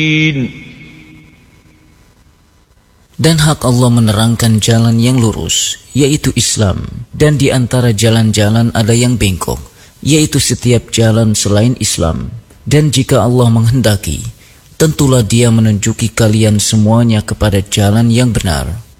Dan hak Allah menerangkan jalan yang lurus, yaitu Islam. Dan di antara jalan-jalan ada yang bengkok, yaitu setiap jalan selain Islam. Dan jika Allah menghendaki, tentulah Dia menunjuki kalian semuanya kepada jalan yang benar.